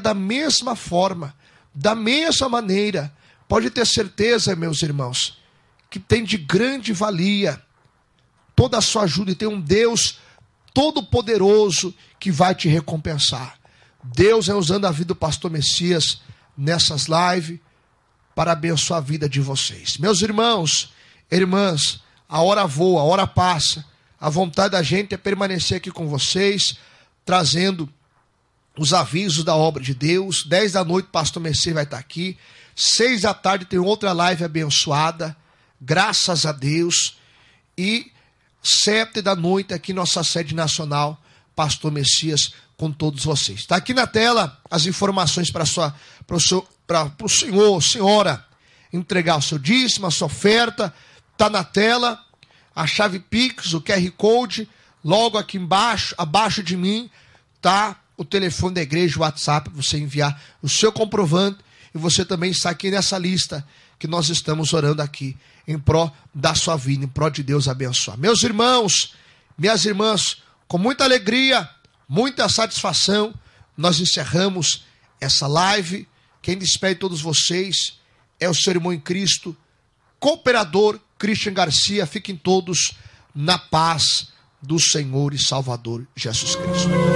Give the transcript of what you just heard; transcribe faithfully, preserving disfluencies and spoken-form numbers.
da mesma forma, da mesma maneira. Pode ter certeza, meus irmãos, que tem de grande valia toda a sua ajuda e tem um Deus todo-poderoso que vai te recompensar. Deus é usando a vida do pastor Messias nessas lives para abençoar a vida de vocês. Meus irmãos, irmãs, a hora voa, a hora passa. A vontade da gente é permanecer aqui com vocês, trazendo os avisos da obra de Deus. Dez da noite, o pastor Messias vai estar aqui. Seis da tarde tem outra live abençoada, graças a Deus. E sete da noite aqui nossa sede nacional, pastor Messias, com todos vocês. Está aqui na tela as informações para sua, para o seu, para o senhor, senhora, entregar o seu dízimo, a sua oferta. Está na tela a chave Pix, o Q R Code. Logo aqui embaixo, abaixo de mim, está o telefone da igreja, o WhatsApp, para você enviar o seu comprovante. E você também está aqui nessa lista que nós estamos orando aqui, em pró da sua vida, em pró de Deus abençoar. Meus irmãos, minhas irmãs, com muita alegria, muita satisfação, nós encerramos essa live. Quem despede todos vocês é o seu irmão em Cristo, cooperador Christian Garcia. Fiquem todos na paz do Senhor e Salvador Jesus Cristo.